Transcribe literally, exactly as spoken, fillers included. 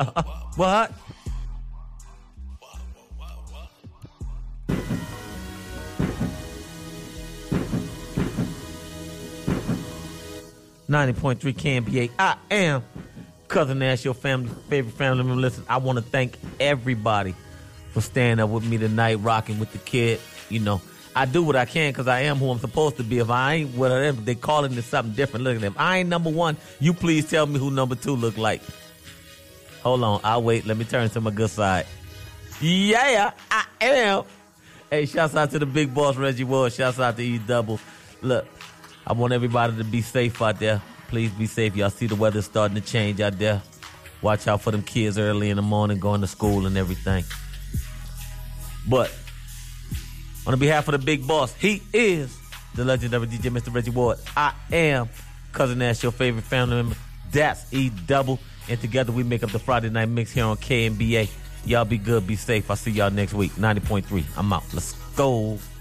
Uh, what? ninety point three K N B A. I am Cousin Nash, your family, favorite family member. Listen, I want to thank everybody for staying up with me tonight, rocking with the kid. You know, I do what I can because I am who I'm supposed to be. If I ain't whatever, they calling it something different. Look at them. I ain't number one. You please tell me who number two look like. Hold on. I'll wait. Let me turn to my good side. Yeah, I am. Hey, shouts out to the big boss, Reggie Ward. Shouts out to E Double. Look, I want everybody to be safe out there. Please be safe. Y'all see the weather starting to change out there. Watch out for them kids early in the morning going to school and everything. But on behalf of the big boss, he is the legendary D J Mister Reggie Ward. I am Cousin Nash, your favorite family member. That's E Double. And together we make up the Friday Night Mix here on K N B A. Y'all be good, be safe. I'll see y'all next week. ninety point three. I'm out. Let's go.